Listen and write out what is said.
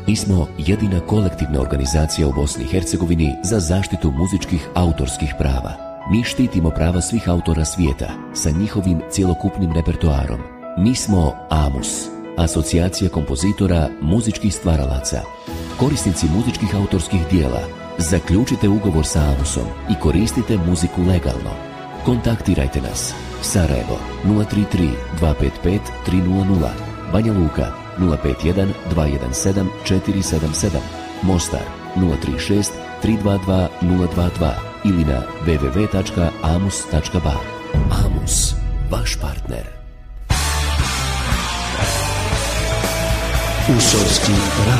Mi smo jedina kolektivna organizacija u Bosni i Hercegovini za zaštitu muzičkih autorskih prava. Mi štitimo prava svih autora svijeta sa njihovim cjelokupnim repertoarom. Mi smo AMUS, Asocijacija kompozitora muzičkih stvaralaca. Korisnici muzičkih autorskih dijela, zaključite ugovor sa AMUS-om i koristite muziku legalno. Kontaktirajte nas. Sarajevo 033 255 300, Banja Luka 051 217 477, Mostar 036 322 022 ili na www.amus.ba. AMUS, vaš partner. Usorski